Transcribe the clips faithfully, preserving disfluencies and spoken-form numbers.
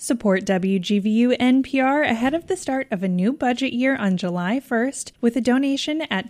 Support W G V U N P R ahead of the start of a new budget year on July first with a donation at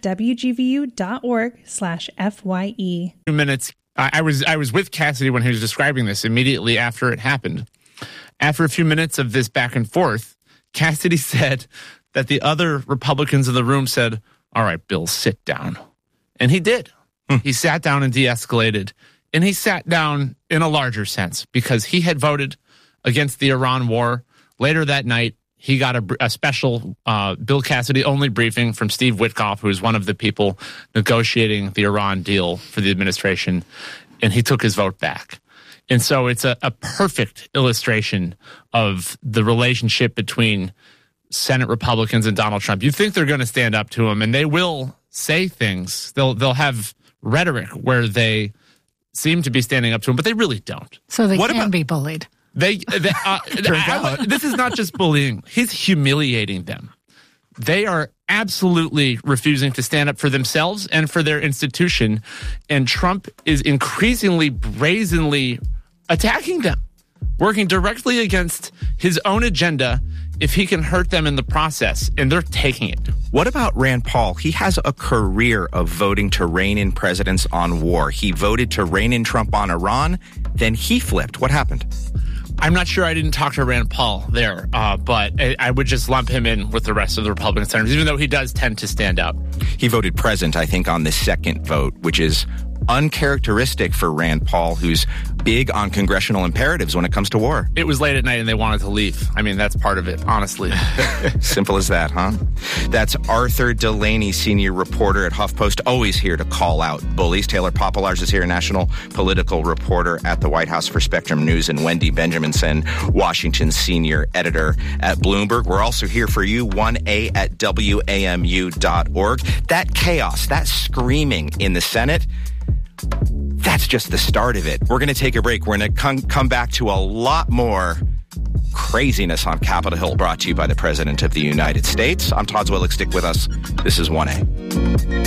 wgvu.org slash FYE. Two minutes. I was I was with Cassidy when he was describing this immediately after it happened. After a few minutes of this back and forth, Cassidy said that the other Republicans in the room said, "All right, Bill, sit down." And he did. Hmm. He sat down and de-escalated. And he sat down in a larger sense because he had voted against the Iran war. Later that night, he got a, a special uh, Bill Cassidy-only briefing from Steve Witkoff, who is one of the people negotiating the Iran deal for the administration, and he took his vote back. And so it's a, a perfect illustration of the relationship between Senate Republicans and Donald Trump. You think they're going to stand up to him, and they will say things. They'll they'll have rhetoric where they seem to be standing up to him, but they really don't. So they what can about, be bullied. They, they uh, I, this is not just bullying. He's humiliating them. They are absolutely refusing to stand up for themselves and for their institution. And Trump is increasingly brazenly attacking them, working directly against his own agenda if he can hurt them in the process. And they're taking it. What about Rand Paul? He has a career of voting to rein in presidents on war. He voted to rein in Trump on Iran. Then he flipped. What happened? I'm not sure. I didn't talk to Rand Paul there, uh, but I, I would just lump him in with the rest of the Republican senators, even though he does tend to stand out. He voted present, I think, on the second vote, which is uncharacteristic for Rand Paul, who's big on congressional imperatives when it comes to war. It was late at night and they wanted to leave. I mean, that's part of it, honestly. Simple as that, huh? That's Arthur Delaney, senior reporter at HuffPost, always here to call out bullies. Taylor Popolars is here, national political reporter at the White House for Spectrum News, and Wendy Benjaminson, Washington's senior editor at Bloomberg. We're also here for you, one A at W A M U dot org. That chaos, that screaming in the Senate, that's just the start of it. We're going to take a break. We're going to come, come back to a lot more craziness on Capitol Hill, brought to you by the President of the United States. I'm Todd Zwillick. Stick with us. This is one A.